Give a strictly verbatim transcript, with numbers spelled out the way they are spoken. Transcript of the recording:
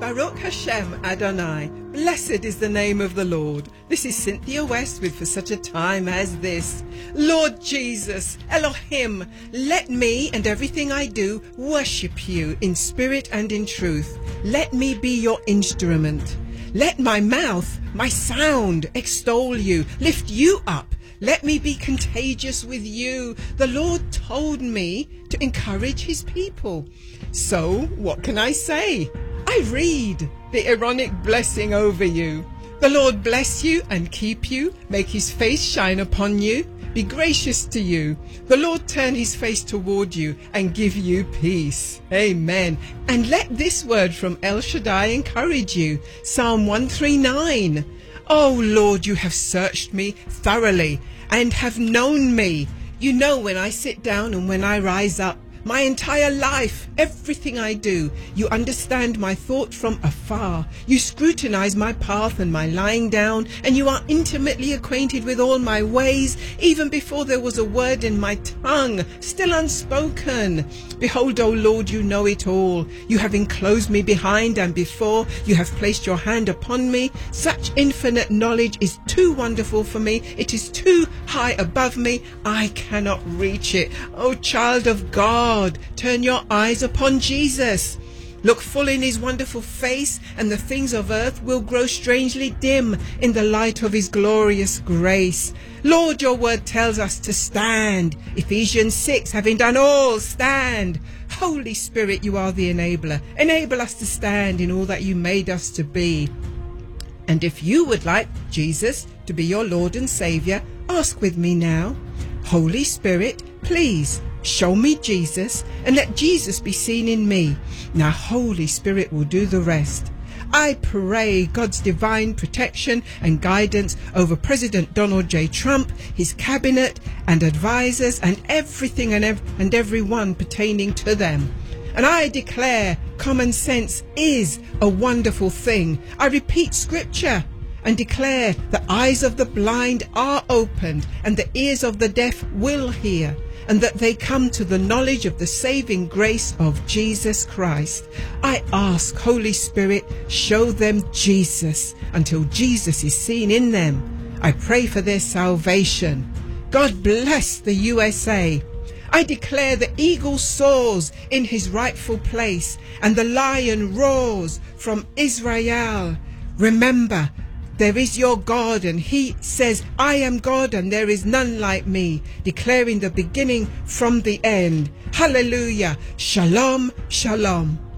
Baruch Hashem Adonai. Blessed is the name of the Lord. This is Cynthia West with For Such a Time as This. Lord Jesus, Elohim, let me and everything I do worship you in spirit and in truth. Let me be your instrument. Let my mouth, my sound extol you, lift you up. Let me be contagious with you. The Lord told me to encourage his people. So what can I say? I read the Aaronic blessing over you. The Lord bless you and keep you, make his face shine upon you, be gracious to you. The Lord turn his face toward you and give you peace. Amen. And let this word from El Shaddai encourage you. Psalm one thirty-nine. Oh Lord, you have searched me thoroughly and have known me. You know when I sit down and when I rise up. My entire life, everything I do, you understand my thought from afar. You scrutinize my path and my lying down, and you are intimately acquainted with all my ways, even before there was a word in my tongue, still unspoken. Behold, O Lord, you know it all. You have enclosed me behind and before. You have placed your hand upon me. Such infinite knowledge is too wonderful for me. It is too high above me. I cannot reach it. O child of God, God, turn your eyes upon Jesus. Look full in his wonderful face, and the things of earth will grow strangely dim in the light of his glorious grace. Lord, your word tells us to stand. Ephesians six, having done all, stand. Holy Spirit, you are the enabler. Enable us to stand in all that you made us to be. And if you would like Jesus to be your Lord and Saviour, ask with me now. Holy Spirit, please show me Jesus and let Jesus be seen in me. Now Holy Spirit will do the rest. I pray God's divine protection and guidance over President Donald J. Trump, his cabinet and advisors, and everything and, ev- and everyone pertaining to them. And I declare common sense is a wonderful thing. I repeat scripture and declare the eyes of the blind are opened and the ears of the deaf will hear, and that they come to the knowledge of the saving grace of Jesus Christ. I ask, Holy Spirit, show them Jesus until Jesus is seen in them. I pray for their salvation. God bless the U S A. I declare the eagle soars in his rightful place and the lion roars from Israel. Remember, there is your God, and he says, I am God and there is none like me, declaring the beginning from the end. Hallelujah. Shalom, shalom.